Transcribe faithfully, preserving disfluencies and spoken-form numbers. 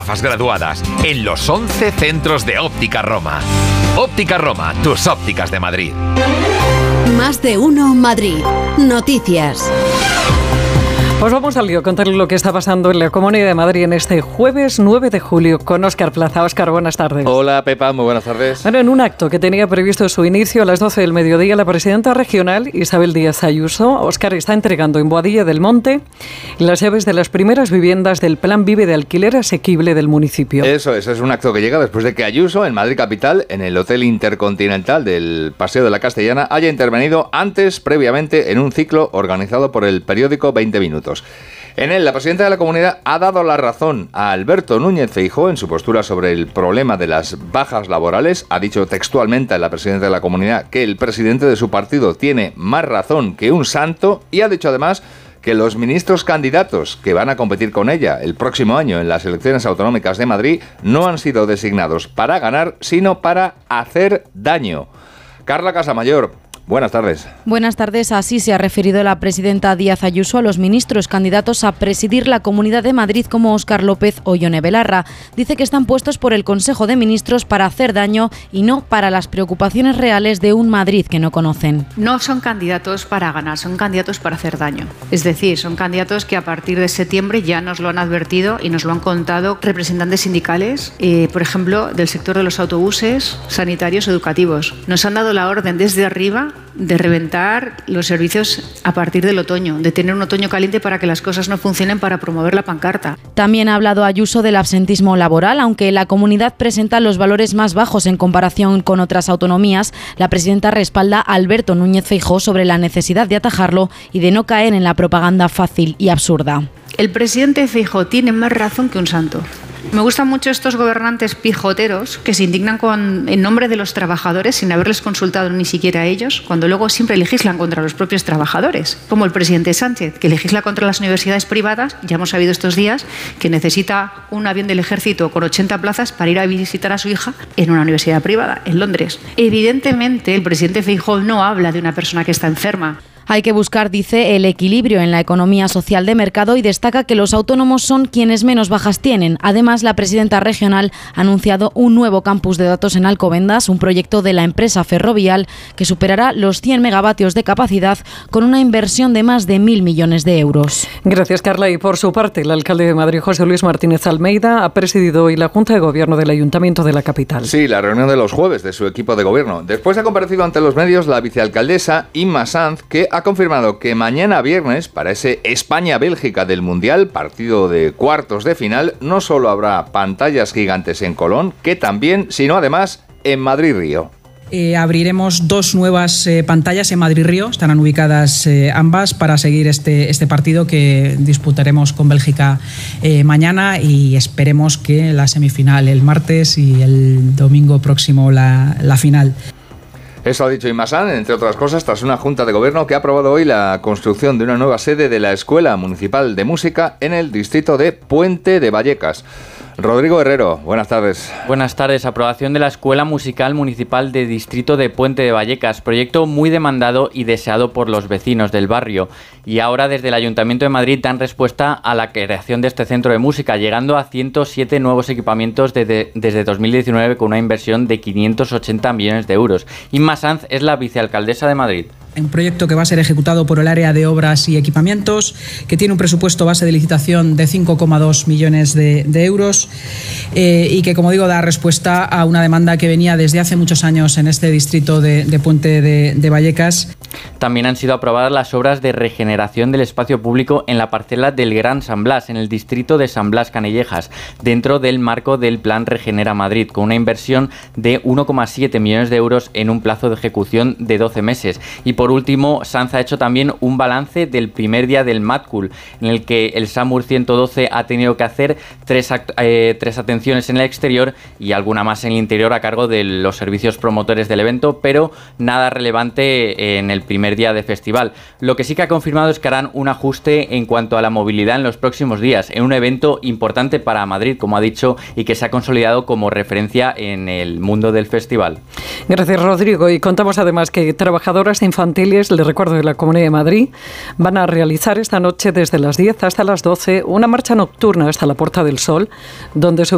Gafas graduadas en los once centros de Óptica Roma. Óptica Roma, tus ópticas de Madrid. Más de uno Madrid. Noticias. Pues vamos al lío, contarle lo que está pasando en la Comunidad de Madrid en este jueves nueve de julio con Óscar Plaza. Óscar, buenas tardes. Hola, Pepa, muy buenas tardes. Bueno, en un acto que tenía previsto su inicio a las doce del mediodía, la presidenta regional, Isabel Díaz Ayuso, Óscar, está entregando en Boadilla del Monte las llaves de las primeras viviendas del Plan Vive de alquiler asequible del municipio. Eso, eso es un acto que llega después de que Ayuso, en Madrid capital, en el Hotel Intercontinental del Paseo de la Castellana, haya intervenido antes, previamente, en un ciclo organizado por el periódico veinte minutos. En él, la presidenta de la comunidad ha dado la razón a Alberto Núñez Feijóo en su postura sobre el problema de las bajas laborales. Ha dicho textualmente a la presidenta de la comunidad que el presidente de su partido tiene más razón que un santo, y ha dicho además que los ministros candidatos que van a competir con ella el próximo año en las elecciones autonómicas de Madrid no han sido designados para ganar, sino para hacer daño. Carla Casamayor, buenas tardes. Buenas tardes. Así se ha referido la presidenta Díaz Ayuso a los ministros candidatos a presidir la Comunidad de Madrid como Óscar López o Ione Belarra. Dice que están puestos por el Consejo de Ministros para hacer daño y no para las preocupaciones reales de un Madrid que no conocen. No son candidatos para ganar, son candidatos para hacer daño. Es decir, son candidatos que a partir de septiembre ya nos lo han advertido y nos lo han contado representantes sindicales, eh, por ejemplo, del sector de los autobuses, sanitarios, educativos. Nos han dado la orden desde arriba de reventar los servicios a partir del otoño, de tener un otoño caliente para que las cosas no funcionen, para promover la pancarta. También ha hablado Ayuso del absentismo laboral. Aunque la comunidad presenta los valores más bajos en comparación con otras autonomías, la presidenta respalda a Alberto Núñez Feijóo sobre la necesidad de atajarlo y de no caer en la propaganda fácil y absurda. El presidente Feijóo tiene más razón que un santo. Me gustan mucho estos gobernantes pijoteros que se indignan con, en nombre de los trabajadores sin haberles consultado ni siquiera a ellos, cuando luego siempre legislan contra los propios trabajadores, como el presidente Sánchez, que legisla contra las universidades privadas. Ya hemos sabido estos días que necesita un avión del ejército con ochenta plazas para ir a visitar a su hija en una universidad privada, en Londres. Evidentemente, el presidente Feijóo no habla de una persona que está enferma. Hay que buscar, dice, el equilibrio en la economía social de mercado y destaca que los autónomos son quienes menos bajas tienen. Además, la presidenta regional ha anunciado un nuevo campus de datos en Alcobendas, un proyecto de la empresa Ferrovial que superará los cien megavatios de capacidad con una inversión de más de mil millones de euros. Gracias, Carla. Y por su parte, el alcalde de Madrid, José Luis Martínez Almeida, ha presidido hoy la Junta de Gobierno del Ayuntamiento de la capital. Sí, la reunión de los jueves de su equipo de gobierno. Después ha comparecido ante los medios la vicealcaldesa Inma Sanz, que ha confirmado que mañana viernes, para ese España-Bélgica del Mundial, partido de cuartos de final, no solo habrá pantallas gigantes en Colón, que también, sino además en Madrid-Río. Eh, abriremos dos nuevas eh, pantallas en Madrid-Río, estarán ubicadas eh, ambas para seguir este, este partido que disputaremos con Bélgica eh, mañana, y esperemos que la semifinal el martes y el domingo próximo la, la final. Eso ha dicho Inma Sanz, entre otras cosas, tras una junta de gobierno que ha aprobado hoy la construcción de una nueva sede de la Escuela Municipal de Música en el distrito de Puente de Vallecas. Rodrigo Herrero, buenas tardes. Buenas tardes. Aprobación de la Escuela Musical Municipal de Distrito de Puente de Vallecas, proyecto muy demandado y deseado por los vecinos del barrio. Y ahora desde el Ayuntamiento de Madrid dan respuesta a la creación de este centro de música, llegando a ciento siete nuevos equipamientos desde, desde dos mil diecinueve con una inversión de quinientos ochenta millones de euros. Inma Sanz es la vicealcaldesa de Madrid. Un proyecto que va a ser ejecutado por el área de obras y equipamientos, que tiene un presupuesto base de licitación de cinco coma dos millones de, de euros eh, y que, como digo, da respuesta a una demanda que venía desde hace muchos años en este distrito de, de Puente de, de Vallecas. También han sido aprobadas las obras de regeneración del espacio público en la parcela del Gran San Blas, en el distrito de San Blas Canillejas, dentro del marco del Plan Regenera Madrid, con una inversión de uno coma siete millones de euros en un plazo de ejecución de doce meses. Y por último, Sanz ha hecho también un balance del primer día del MATCUL, en el que el SAMUR ciento doce ha tenido que hacer tres, eh, tres atenciones en el exterior y alguna más en el interior a cargo de los servicios promotores del evento, pero nada relevante en el primer día de festival. Lo que sí que ha confirmado es que harán un ajuste en cuanto a la movilidad en los próximos días, en un evento importante para Madrid, como ha dicho, y que se ha consolidado como referencia en el mundo del festival. Gracias, Rodrigo. Y contamos además que trabajadoras infantiles, les recuerdo, de la Comunidad de Madrid, van a realizar esta noche desde las diez hasta las doce una marcha nocturna hasta la Puerta del Sol, donde se